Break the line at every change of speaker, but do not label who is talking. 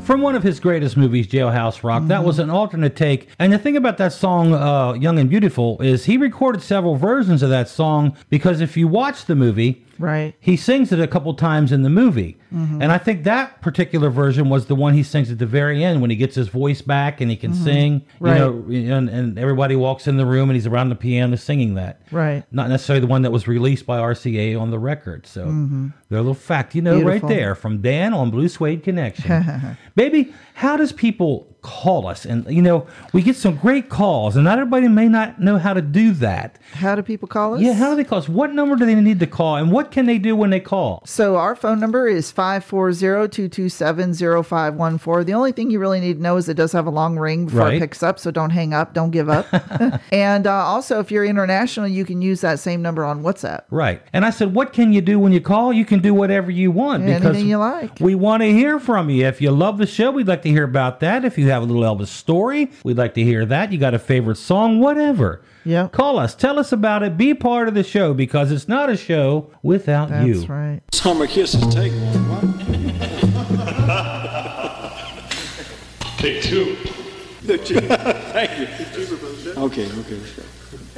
from one of his greatest movies, Jailhouse Rock. That was an alternate take. And the thing about that song, Young and Beautiful, is he recorded several versions of that song because if you watch the movie,
right,
he sings it a couple times in the movie. And I think that particular version was the one he sings at the very end when he gets his voice back and he can sing,
Right.
and everybody walks in the room and he's around the piano singing that.
Right.
Not necessarily the one that was released by RCA on the record. So they're a little fact, right
Beautiful.
there from Dan on Blue Suede Connection. Baby, how does people call us? And, we get some great calls and not everybody may not know how to do that.
How do people call us?
Yeah, how do they call us? What number do they need to call and what can they do when they call?
So our phone number is 540-227-0514. The only thing you really need to know is it does have a long ring before
Right.
it picks up, so don't hang up, don't give up. And also, if you're international, you can use that same number on WhatsApp.
Right. And I said, what can you do when you call? You can do whatever you want.
Anything
because
you like.
We want to hear from you. If you love the show, we'd like to hear about that. If you have a little Elvis story, we'd like to hear that. You got a favorite song, whatever.
Yeah.
Call us. Tell us about it. Be part of the show because it's not a show without you.
That's right.
Summer kisses, take one. What? Take two. Thank you. Okay.